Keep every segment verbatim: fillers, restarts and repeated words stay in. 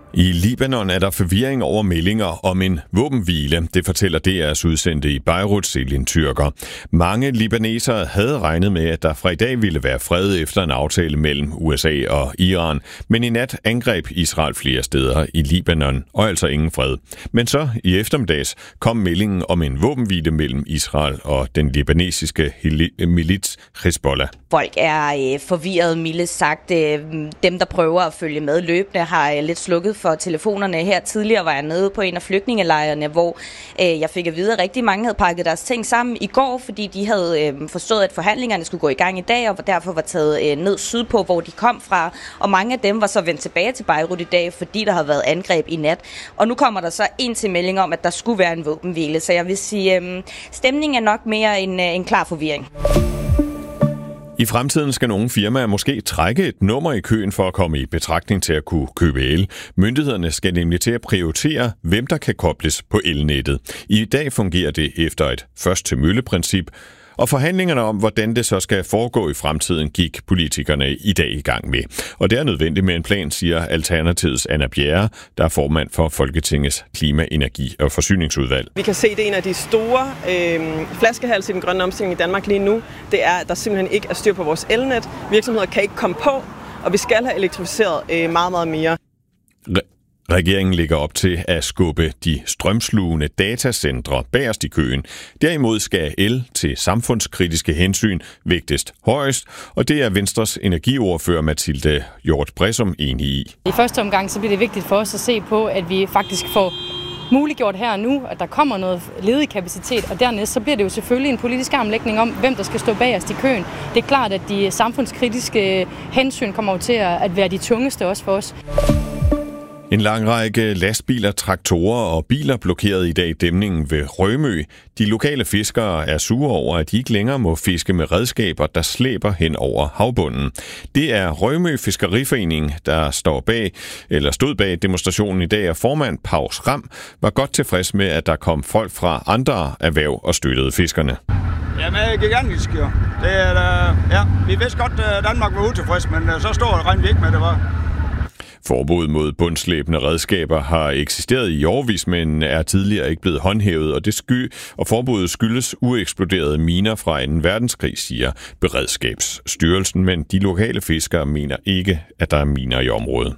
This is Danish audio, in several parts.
I Libanon er der forvirring over meldinger om en våbenhvile. Det fortæller D R's udsendte i Beirut, Selin Tyrker. Mange libanesere havde regnet med, at der fra i dag ville være fred efter en aftale mellem U S A og Iran. Men i nat angreb Israel flere steder i Libanon, og altså ingen fred. Men så i eftermiddags kom meldingen om en våbenhvile mellem Israel og den libanesiske milits Hezbollah. Folk er øh, forvirret, mildt sagt. Dem, der prøver at følge med løbende, har øh, lidt slukket for telefonerne. Her tidligere var jeg nede på en af flygtningelejrene, hvor øh, jeg fik at vide, at rigtig mange havde pakket deres ting sammen i går, fordi de havde øh, forstået, at forhandlingerne skulle gå i gang i dag, og derfor var taget øh, ned sydpå, hvor de kom fra. Og mange af dem var så vendt tilbage til Beirut i dag, fordi der havde været angreb i nat. Og nu kommer der så ind til melding om, at der skulle være en våbenhvile. Så jeg vil sige, øh, stemningen er nok mere en, øh, en klar forvirring. I fremtiden skal nogle firmaer måske trække et nummer i køen for at komme i betragtning til at kunne købe el. Myndighederne skal nemlig til at prioritere, hvem der kan kobles på elnettet. I dag fungerer det efter et først-til-mølle-princip, og forhandlingerne om, hvordan det så skal foregå i fremtiden, gik politikerne i dag i gang med. Og det er nødvendigt med en plan, siger Alternativets Anna Bjerre, der er formand for Folketingets Klima-, Energi- og Forsyningsudvalg. Vi kan se, at det er en af de store øh, flaskehalse i den grønne omstilling i Danmark lige nu. Det er, at der simpelthen ikke er styr på vores elnet. Virksomheder kan ikke komme på, og vi skal have elektrificeret øh, meget, meget mere. Re- Regeringen lægger op til at skubbe de strømslugende datacentre bagerst i køen. Derimod skal el til samfundskritiske hensyn vægtest højest, og det er Venstres energiordfører Mathilde Hjort Bressum enig i. I første omgang så bliver det vigtigt for os at se på, at vi faktisk får muliggjort her og nu, at der kommer noget ledig kapacitet, og dernæst så bliver det jo selvfølgelig en politisk armlægning om, hvem der skal stå bagerst i køen. Det er klart, at de samfundskritiske hensyn kommer til at være de tungeste også for os. En lang række lastbiler, traktorer og biler blokerede i dag dæmningen ved Rømø. De lokale fiskere er sure over, at de ikke længere må fiske med redskaber, der slæber hen over havbunden. Det er Rømø Fiskeriforening, der står bag, eller stod bag demonstrationen i dag, og formand Paus Ram var godt tilfreds med, at der kom folk fra andre erhverv og støttede fiskerne. Jamen, det er gigantisk, jo. Det er, ja, vi vidste godt, at Danmark var utilfreds, men så står regner vi ikke med, det var. Forbuddet mod bundslæbende redskaber har eksisteret i årevis, men er tidligere ikke blevet håndhævet, og det sky og forbuddet skyldes ueksploderede miner fra anden verdenskrig, siger Beredskabsstyrelsen, men de lokale fiskere mener ikke, at der er miner i området.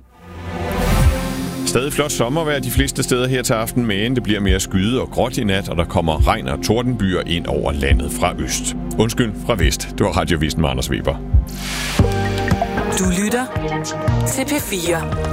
Stadig flot sommervejr de fleste steder her til aften, men det bliver mere skyet og gråt i nat, og der kommer regn og tordenbyer ind over landet fra øst. Undskyld, fra vest. Det var Radiovisen med Anders Weber. Du lytter til P fire.